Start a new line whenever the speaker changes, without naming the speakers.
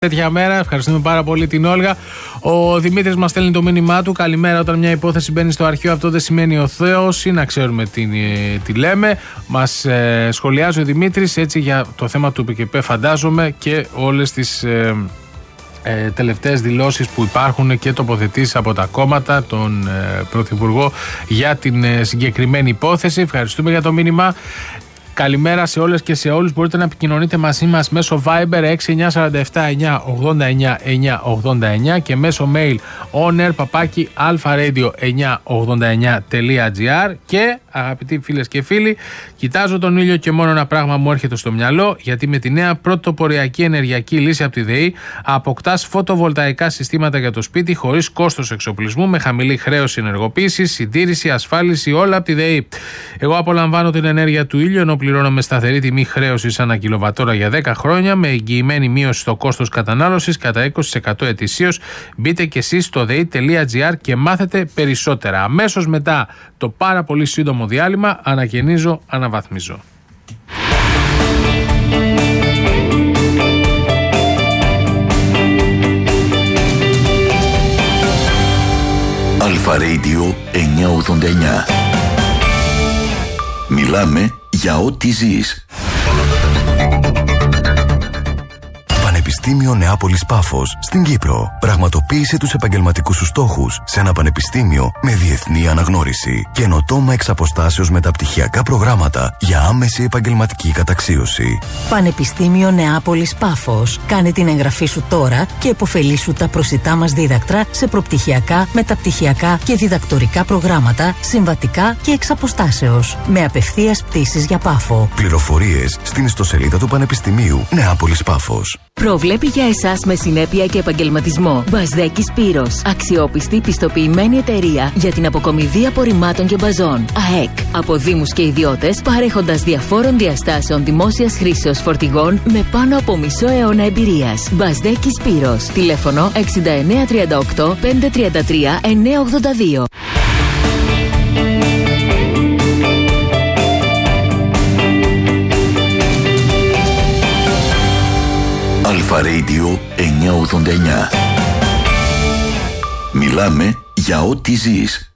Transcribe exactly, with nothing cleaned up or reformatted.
Τέτοια μέρα, ευχαριστούμε πάρα πολύ την Όλγα. Ο Δημήτρης μας στέλνει το μήνυμά του. Καλημέρα. Όταν μια υπόθεση μπαίνει στο αρχείο, αυτό δεν σημαίνει ο Θεός ή να ξέρουμε τι, τι λέμε. Μας ε, σχολιάζει ο Δημήτρης έτσι για το θέμα του ΠΚΠ, φαντάζομαι, και όλες τις ε, ε, τελευταίες δηλώσεις που υπάρχουν και τοποθετήσεις από τα κόμματα, τον ε, Πρωθυπουργό για την ε, συγκεκριμένη υπόθεση. Ευχαριστούμε για το μήνυμα. Καλημέρα σε όλες και σε όλους. Μπορείτε να επικοινωνείτε μαζί μας μέσω Viber έξι εννιά τέσσερα επτά εννιά ογδόντα εννιά εννιά ογδόντα εννιά και μέσω mail onair παπάκι alpharadio εννιά ογδόντα εννιά τελεία gr. Και αγαπητοί φίλες και φίλοι, κοιτάζω τον ήλιο και μόνο ένα πράγμα μου έρχεται στο μυαλό, γιατί με τη νέα πρωτοποριακή ενεργειακή λύση από τη ΔΕΗ αποκτάς φωτοβολταϊκά συστήματα για το σπίτι χωρίς κόστος εξοπλισμού, με χαμηλή χρέωση ενεργοποίησης, συντήρηση, ασφάλιση, όλα από τη ΔΕΗ. Εγώ απολαμβάνω την ενέργεια του ήλιου ενώ πληρώνω με σταθερή τιμή χρέωσης ανά κιλοβατόρα για δέκα χρόνια, με εγγυημένη μείωση στο κόστος κατανάλωσης κατά είκοσι τοις εκατό ετησίως. Μπείτε και εσείς στο δei τελεία gr και μάθετε περισσότερα. Αμέσως μετά το πάρα πολύ σύντομο διάλειμμα, ανακαινίζω, αναβαθμίζω.
Αλφα Radio εννιακόσια ογδόντα εννιά. Μιλάμε για ό,τι ζεις.
Πανεπιστήμιο Νεάπολης Πάφος στην Κύπρο. Πραγματοποίησε τους επαγγελματικούς σου στόχους σε ένα πανεπιστήμιο με διεθνή αναγνώριση. Καινοτόμα εξ αποστάσεως μεταπτυχιακά προγράμματα για άμεση επαγγελματική καταξίωση.
Πανεπιστήμιο Νεάπολης Πάφος. Κάνε την εγγραφή σου τώρα και επωφελήσου τα προσιτά μας δίδακτρα σε προπτυχιακά, μεταπτυχιακά και διδακτορικά προγράμματα, συμβατικά και εξ αποστάσεως. Με απευθείας πτήσεις για Πάφο.
Πληροφορίες στην ιστοσελίδα του Πανεπιστημίου Νεάπολης Πάφος.
Προβλέπει για εσάς με συνέπεια και επαγγελματισμό. Μπασδέκης Σπύρος. Αξιόπιστη πιστοποιημένη εταιρεία για την αποκομιδή απορριμμάτων και μπαζών. ΑΕΚ. Από δήμους και ιδιώτες, παρέχοντας διαφόρων διαστάσεων δημόσιας χρήσεως φορτηγών με πάνω από μισό αιώνα εμπειρίας. Μπασδέκης Σπύρος. Τηλέφωνο εξήντα εννέα τριάντα οκτώ πεντακόσια τριάντα τρία εννιακόσια ογδόντα δύο.
Αλφα Radio εννιακόσια ογδόντα εννιά. Μιλάμε για ό,τι ζεις.